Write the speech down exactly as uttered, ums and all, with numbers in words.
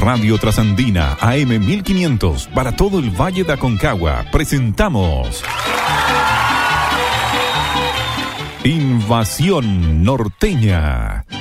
Radio Trasandina A M mil quinientos para todo el Valle de Aconcagua. Presentamos Invasión Norteña.